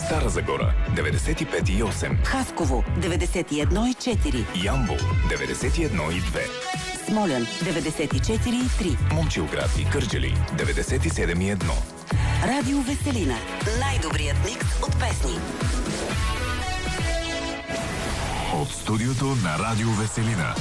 Стара Загора 95,8, Хасково 91,4, Ямбол 91,2, Смолян 94,3, Момчилград и Кърджали 97,1. Радио Веселина. Най-добрият микс от песни. От студиото на Радио Веселина.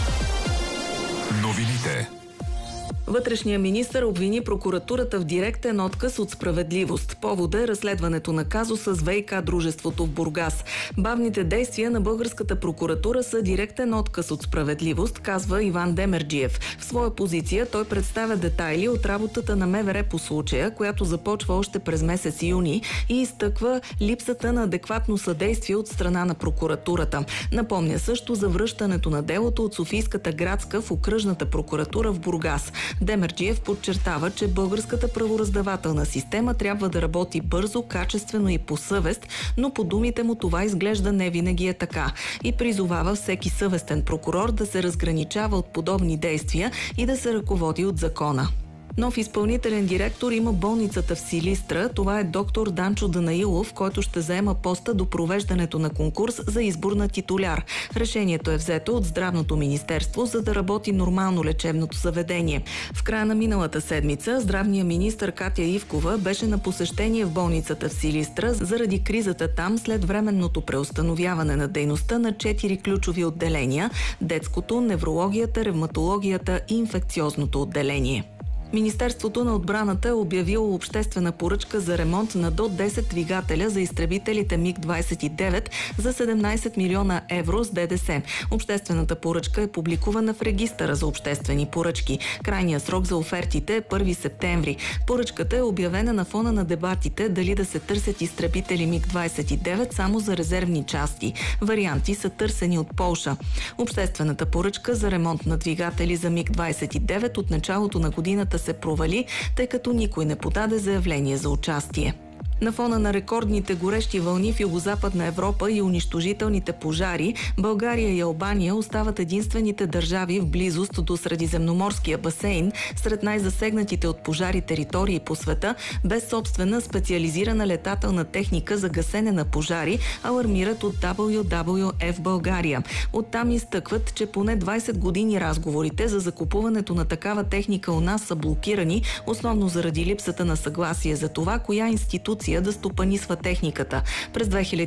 Новините. Вътрешният министър обвини прокуратурата в директен отказ от справедливост. Повода е разследването на казуса с ВиК дружеството в Бургас. Бавните действия на българската прокуратура са директен отказ от справедливост, казва Иван Демерджиев. В своя позиция той представя детайли от работата на МВР по случая, която започва още през месец юни, и изтъква липсата на адекватно съдействие от страна на прокуратурата. Напомня също за връщането на делото от Софийската градска в окръжната прокуратура в Бургас. Демерджиев подчертава, че българската правораздавателна система трябва да работи бързо, качествено и по съвест, но по думите му това изглежда не винаги е така, и призовава всеки съвестен прокурор да се разграничава от подобни действия и да се ръководи от закона. Нов изпълнителен директор има болницата в Силистра. Това е доктор Данчо Данаилов, който ще заема поста до провеждането на конкурс за избор на титуляр. Решението е взето от Здравното министерство, за да работи нормално лечебното заведение. В края на миналата седмица здравният министър Катя Ивкова беше на посещение в болницата в Силистра заради кризата там след временното преустановяване на дейността на 4 ключови отделения – детското, неврологията, ревматологията и инфекциозното отделение. Министерството на отбраната е обявило обществена поръчка за ремонт на до 10 двигателя за изтребителите МиГ-29 за 17 милиона евро с ДДС. Обществената поръчка е публикувана в регистъра за обществени поръчки. Крайният срок за офертите е 1 септември. Поръчката е обявена на фона на дебатите дали да се търсят изтребители МиГ-29 само за резервни части. Варианти са търсени от Полша. Обществената поръчка за ремонт на двигатели за МиГ-29 от началото на годината се провали, тъй като никой не подаде заявление за участие. На фона на рекордните горещи вълни в Югозападна Европа и унищожителните пожари, България и Албания остават единствените държави в близост до Средиземноморския басейн сред най-засегнатите от пожари територии по света, без собствена специализирана летателна техника за гасене на пожари, алармират от WWF България. Оттам изтъкват, че поне 20 години разговорите за закупуването на такава техника у нас са блокирани, основно заради липсата на съгласие за това, коя институция да стопанисва техниката. През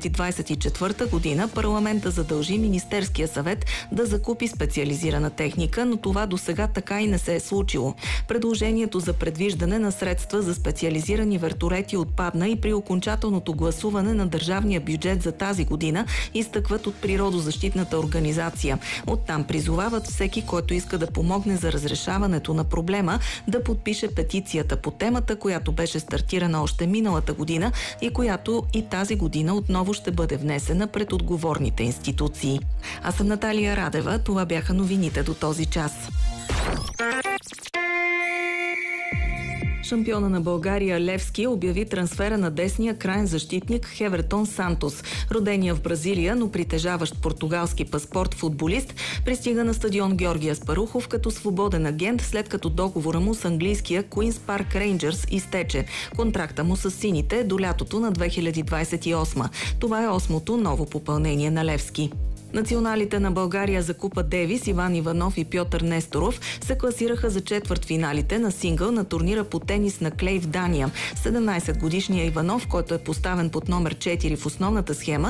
2024 година парламента задължи Министерския съвет да закупи специализирана техника, но това досега така и не се е случило. Предложението за предвиждане на средства за специализирани вертолети отпадна и при окончателното гласуване на държавния бюджет за тази година, изтъкват от природозащитната организация. Оттам призовават всеки, който иска да помогне за разрешаването на проблема, да подпише петицията по темата, която беше стартирана още миналата година и която и тази година отново ще бъде внесена пред отговорните институции. Аз съм Наталия Радева. Това бяха новините до този час. Шампиона на България Левски обяви трансфера на десния краен защитник Хевертон Сантос. Родения в Бразилия, но притежаващ португалски паспорт футболист, пристига на стадион Георги Аспарухов като свободен агент, след като договора му с английския Queen's Park Rangers изтече. Контракта му с сините е до лятото на 2028. Това е 8-то ново попълнение на Левски. Националите на България за Купа Дейвис Иван Иванов и Пьотър Несторов се класираха за четвъртфиналите на сингъл на турнира по тенис на клей в Дания. 17-годишният Иванов, който е поставен под номер 4 в основната схема,